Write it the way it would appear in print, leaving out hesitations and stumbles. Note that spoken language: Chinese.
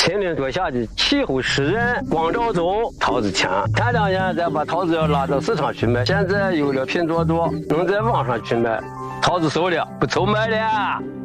秦岭脚下的气候湿润，光照中桃子强。前2年咱把桃子要拉到市场去卖，现在有了拼多多，能在网上去卖，桃子熟了，不愁卖了。